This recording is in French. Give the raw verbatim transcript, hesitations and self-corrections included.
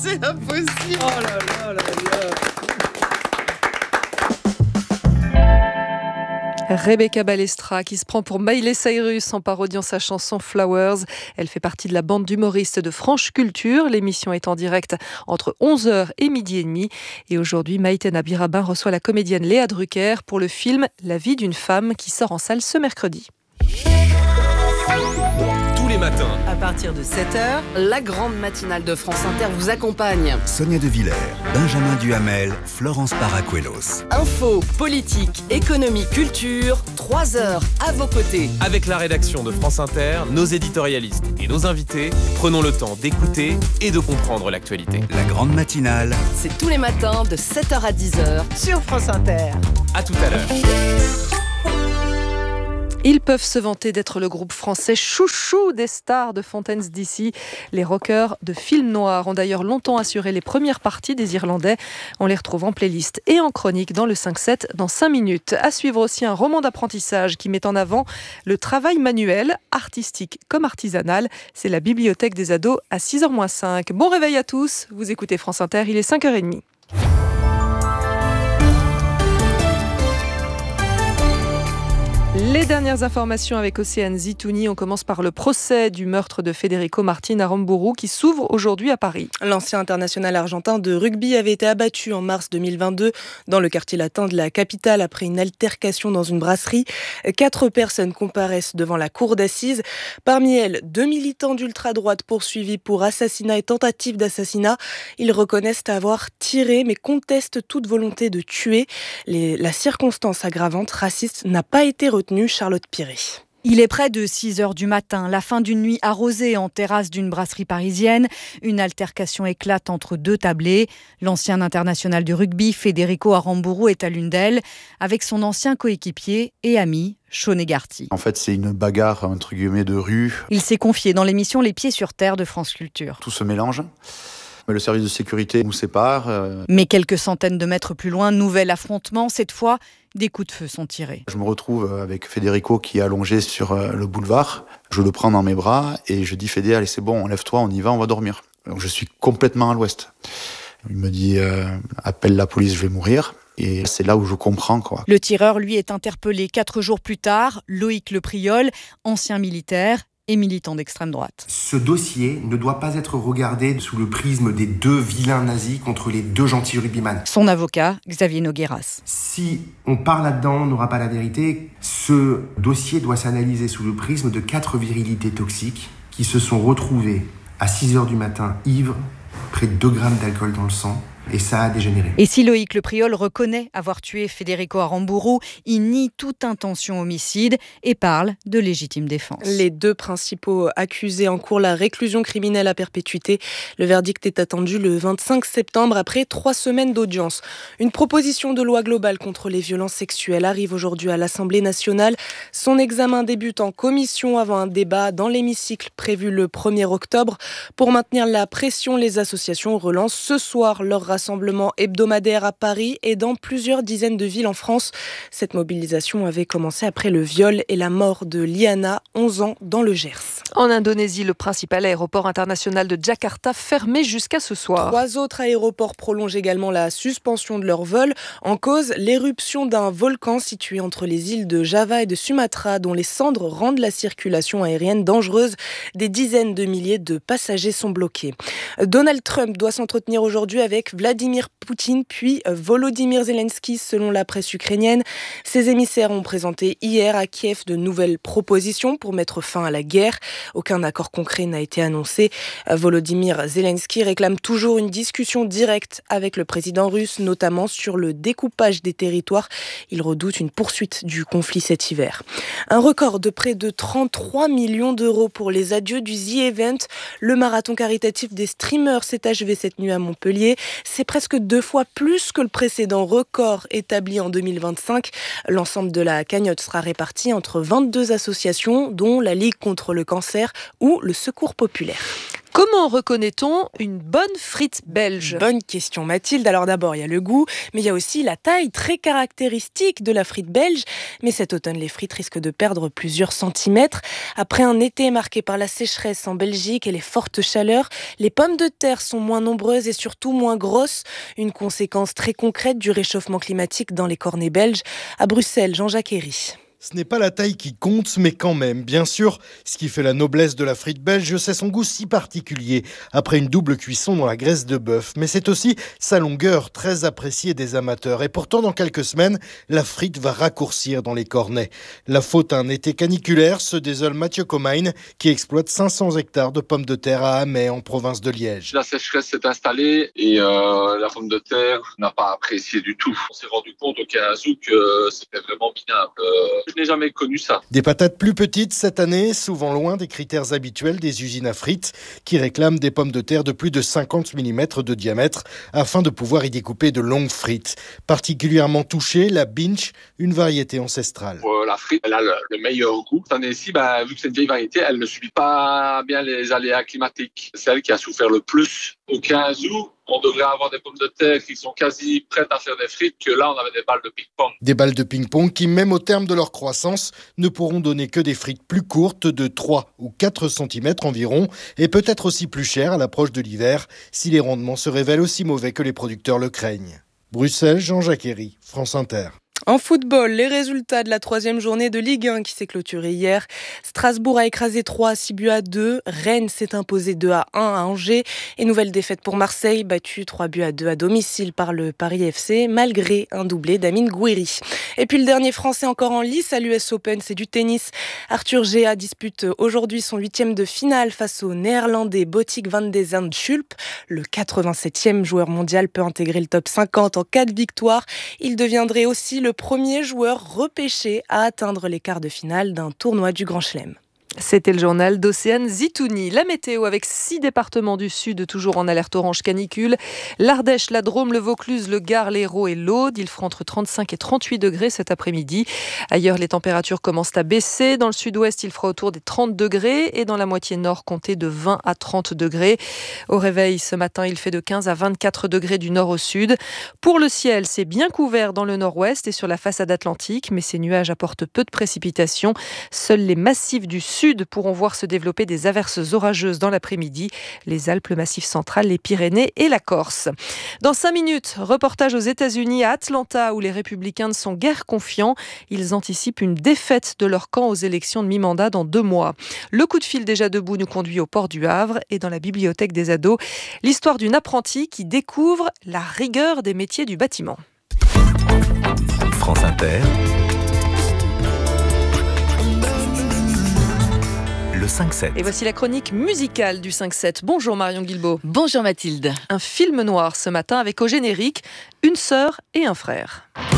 C'est impossible. Oh là là là là. Rebecca Balestra qui se prend pour Miley Cyrus en parodiant sa chanson Flowers. Elle fait partie de la bande d'humoristes de France Culture. L'émission est en direct entre onze heures et midi et demi. Et aujourd'hui, Maïten Abirabin reçoit la comédienne Léa Drucker pour le film La vie d'une femme qui sort en salle ce mercredi. Tous les matins, à partir de sept heures, la grande matinale de France Inter vous accompagne. Sonia De Villers, Benjamin Duhamel, Florence Paracuelos. Info, politique, économie, culture, trois heures à vos côtés. avec la rédaction de France Inter, nos éditorialistes et nos invités, prenons le temps d'écouter et de comprendre l'actualité. La grande matinale, C'est tous les matins de sept heures à dix heures sur France Inter. À tout à l'heure. Ils peuvent se vanter d'être le groupe français chouchou des stars de Fontaine's D C. Les rockers de films noirs ont d'ailleurs longtemps assuré les premières parties des Irlandais. On les retrouve en playlist et en chronique dans le cinq sept dans cinq minutes. À suivre aussi un roman d'apprentissage qui met en avant le travail manuel, artistique comme artisanal. C'est la bibliothèque des ados à six heures moins cinq. Bon réveil à tous, vous écoutez France Inter, il est cinq heures trente. Les dernières informations avec Océane Zitouni. On commence par le procès du meurtre de Federico Martin Aramburu qui s'ouvre aujourd'hui à Paris. L'ancien international argentin de rugby avait été abattu en mars deux mille vingt-deux dans le quartier latin de la capitale après une altercation dans une brasserie. Quatre personnes comparaissent devant la cour d'assises. Parmi elles, deux militants d'ultra-droite poursuivis pour assassinat et tentative d'assassinat. Ils reconnaissent avoir tiré mais contestent toute volonté de tuer. Les, la circonstance aggravante raciste n'a pas été retenue. Charlotte Piré. Il est près de six heures du matin, la fin d'une nuit arrosée en terrasse d'une brasserie parisienne. Une altercation éclate entre deux tablés. L'ancien international du rugby, Federico Aramburu, est à l'une d'elles, avec son ancien coéquipier et ami, Sean Egarty. En fait, c'est une bagarre, entre guillemets, de rue. Il s'est confié dans l'émission Les Pieds sur Terre de France Culture. Tout se mélange. Le service de sécurité nous sépare. Mais quelques centaines de mètres plus loin, nouvel affrontement. Cette fois, des coups de feu sont tirés. Je me retrouve avec Federico qui est allongé sur le boulevard. Je le prends dans mes bras et je dis « Fédé, allez, c'est bon, lève-toi, on y va, on va dormir ». Donc je suis complètement à l'ouest. Il me dit euh, « Appelle la police, je vais mourir ». Et c'est là où je comprends, quoi. Le tireur, lui, est interpellé quatre jours plus tard. Loïc Lepriol, ancien militaire et militant d'extrême droite. Ce dossier ne doit pas être regardé sous le prisme des deux vilains nazis contre les deux gentils rugbyman. Son avocat, Xavier Nogueras. Si on part là-dedans, on n'aura pas la vérité. Ce dossier doit s'analyser sous le prisme de quatre virilités toxiques qui se sont retrouvées à six heures du matin, ivres, près de deux grammes d'alcool dans le sang. Et ça a dégénéré. Et si Loïc Lepriol reconnaît avoir tué Federico Aramburu, il nie toute intention homicide et parle de légitime défense. Les deux principaux accusés encourent la réclusion criminelle à perpétuité. Le verdict est attendu le vingt-cinq septembre après trois semaines d'audience. Une proposition de loi globale contre les violences sexuelles arrive aujourd'hui à l'Assemblée nationale. Son examen débute en commission avant un débat dans l'hémicycle prévu le premier octobre. Pour maintenir la pression, les associations relancent ce soir leur rassemblement hebdomadaire à Paris et dans plusieurs dizaines de villes en France. Cette mobilisation avait commencé après le viol et la mort de Liana, onze ans, dans le Gers. En Indonésie, le principal aéroport international de Jakarta fermé jusqu'à ce soir. Trois autres aéroports prolongent également la suspension de leur vol. En cause, l'éruption d'un volcan situé entre les îles de Java et de Sumatra, dont les cendres rendent la circulation aérienne dangereuse. Des dizaines de milliers de passagers sont bloqués. Donald Trump doit s'entretenir aujourd'hui avec Vladimir Poutine puis Volodymyr Zelensky, selon la presse ukrainienne. Ces émissaires ont présenté hier à Kiev de nouvelles propositions pour mettre fin à la guerre. Aucun accord concret n'a été annoncé. Volodymyr Zelensky réclame toujours une discussion directe avec le président russe, notamment sur le découpage des territoires. Il redoute une poursuite du conflit cet hiver. Un record de près de trente-trois millions d'euros pour les adieux du The Event. Le marathon caritatif des streamers s'est achevé cette nuit à Montpellier. C'est presque deux fois plus que le précédent record établi en deux mille vingt-cinq. L'ensemble de la cagnotte sera réparti entre vingt-deux associations, dont la Ligue contre le cancer ou le Secours populaire. Comment reconnaît-on une bonne frite belge ? Bonne question Mathilde. Alors d'abord, il y a le goût, mais il y a aussi la taille très caractéristique de la frite belge. Mais cet automne, les frites risquent de perdre plusieurs centimètres. Après un été marqué par la sécheresse en Belgique et les fortes chaleurs, les pommes de terre sont moins nombreuses et surtout moins grosses. Une conséquence très concrète du réchauffement climatique dans les cornets belges. À Bruxelles, Jean-Jacques Herry. Ce n'est pas la taille qui compte, mais quand même, bien sûr, ce qui fait la noblesse de la frite belge, c'est son goût si particulier, après une double cuisson dans la graisse de bœuf. Mais c'est aussi sa longueur, très appréciée des amateurs. Et pourtant, dans quelques semaines, la frite va raccourcir dans les cornets. La faute à un été caniculaire se désole Mathieu Comain, qui exploite cinq cents hectares de pommes de terre à Hamay, en province de Liège. La sécheresse s'est installée et euh, la pomme de terre n'a pas apprécié du tout. On s'est rendu compte au quinze août que c'était vraiment minable. Euh, Je n'ai jamais connu ça. Des patates plus petites cette année, souvent loin des critères habituels des usines à frites qui réclament des pommes de terre de plus de cinquante millimètres de diamètre afin de pouvoir y découper de longues frites. Particulièrement touchée, la Binch, une variété ancestrale. Euh, la frite, elle a le, le meilleur goût. Cette année-ci, ben, vu que c'est une vieille variété, elle ne subit pas bien les aléas climatiques. C'est celle qui a souffert le plus. Au quinze août, on devrait avoir des pommes de terre qui sont quasi prêtes à faire des frites, que là, on avait des balles de ping-pong. Des balles de ping-pong qui, même au terme de leur croissance, ne pourront donner que des frites plus courtes de trois ou quatre centimètres environ, et peut-être aussi plus chères à l'approche de l'hiver, si les rendements se révèlent aussi mauvais que les producteurs le craignent. Bruxelles, Jean-Jacques Herry, France Inter. En football, les résultats de la troisième journée de Ligue un qui s'est clôturée hier. Strasbourg a écrasé trois, six buts à deux. Rennes s'est imposé deux à un à Angers. Et nouvelle défaite pour Marseille, battu trois buts à deux à domicile par le Paris F C, malgré un doublé d'Amine Gouiri. Et puis le dernier Français encore en lice à l'U S Open, c'est du tennis. Arthur Géa dispute aujourd'hui son huitième de finale face au Néerlandais Botic van de Zandschulp. Le quatre-vingt-septième joueur mondial peut intégrer le top cinquante en cas de victoire. Il deviendrait aussi le premier joueur repêché à atteindre les quarts de finale d'un tournoi du Grand Chelem. C'était le journal d'Océane Zitouni. La météo avec six départements du sud toujours en alerte orange canicule. L'Ardèche, la Drôme, le Vaucluse, le Gard, l'Hérault et l'Aude. Il fera entre trente-cinq et trente-huit degrés cet après-midi. Ailleurs, les températures commencent à baisser. Dans le sud-ouest, il fera autour des trente degrés et dans la moitié nord, comptez de vingt à trente degrés. Au réveil, ce matin, il fait de quinze à vingt-quatre degrés du nord au sud. Pour le ciel, c'est bien couvert dans le nord-ouest et sur la façade atlantique, mais ces nuages apportent peu de précipitations. Seuls les massifs du sud Sud pourront voir se développer des averses orageuses dans l'après-midi. Les Alpes, le Massif central, les Pyrénées et la Corse. Dans cinq minutes, reportage aux États-Unis à Atlanta où les républicains ne sont guère confiants. Ils anticipent une défaite de leur camp aux élections de mi-mandat dans deux mois. Le coup de fil déjà debout nous conduit au port du Havre et dans la bibliothèque des ados, l'histoire d'une apprentie qui découvre la rigueur des métiers du bâtiment. France Inter. Le cinq sept. Et voici la chronique musicale du cinq sept. Bonjour Marion Guilbault. Bonjour Mathilde. Un film noir ce matin avec au générique une sœur et un frère.